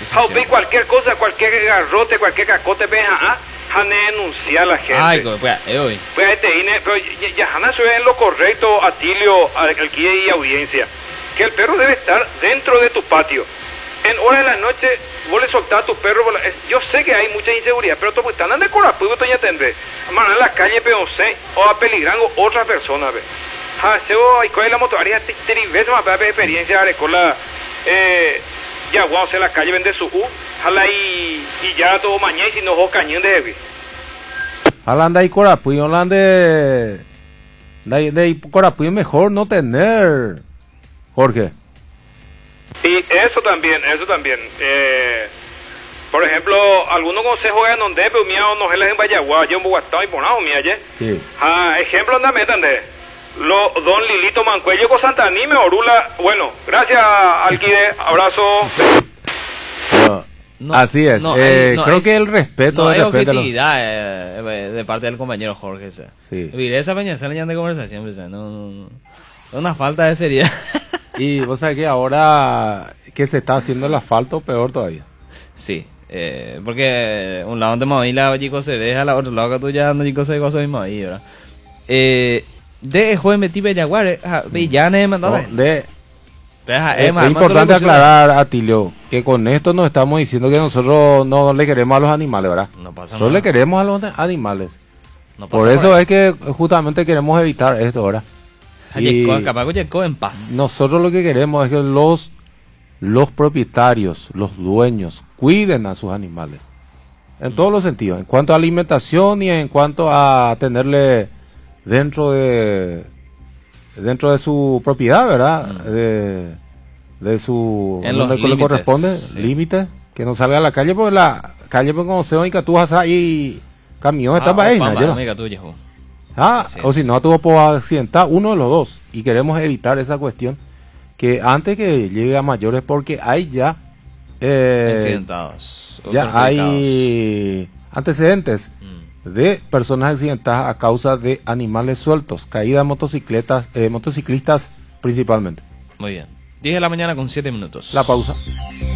Jaupe cualquier cosa, cualquier garrote, cualquier cacote, Jane denuncia a la gente. Ay, pues, hoy. Pues pero ya Jana se ve en lo correcto, Atilio, aquí y audiencia, que el perro debe estar dentro de tu patio. En hora de la noche, vos le soltás a tu perro. Yo sé que hay mucha inseguridad, pero tú están de Corapugo, tú ya tendré. Mañana en la calle, P11, o a peligrango otra persona, ve. Haseo, y con la motoría, tres veces más de experiencia, de cola, ya, guau, se la calle vende su jala y ya todo mañana, y si no, cañón de heavy. Hablando de Corapugo, hablando de Corapugo, mejor no tener, Jorge. Y eso también. Por ejemplo, algunos consejos en donde pero mío no es en Vallaguá, yo en Bogotá y Bonao mía, sí. Ejemplo anda metande. Don Lilito Mancuello con Santaní me orula. Bueno, gracias Alquide, abrazo. No, así es. Creo que el respeto es objetividad de parte del compañero Jorge. Sí. Esa peña se le de conversación, no, una falta de seriedad. Y vos sabés que ahora que se está haciendo el asfalto, peor todavía. Sí, porque un lado de Mavila, chicos, se deja, la otro lado que tú ya no, chicos, se goza mismo ahí, ¿verdad? De juez metí Bellaguare, Villane, mandado. Es importante aclarar, Atilio, que con esto no estamos diciendo que nosotros no le queremos a los animales, ¿verdad? No pasa nosotros nada. le queremos a los animales. No pasa por eso es que justamente queremos evitar esto ahora. Y capaz que llegó en paz. Nosotros lo que queremos es que los propietarios, los dueños, cuiden a sus animales. En todos los sentidos. En cuanto a alimentación y en cuanto a tenerle dentro de su propiedad, ¿verdad? De su... En los donde le corresponde, sí. Límite. Que no salga a la calle, porque la calle pues como se van y que tú vas ahí camión está para ahí, ¿no? O si no, tuvo por accidentar uno de los dos. Y queremos evitar esa cuestión. Que antes que llegue a mayores, porque hay ya... accidentados. Ya hay antecedentes de personas accidentadas a causa de animales sueltos. Caídas de motociclistas principalmente. Muy bien. 10 de la mañana con 7 minutos. La pausa.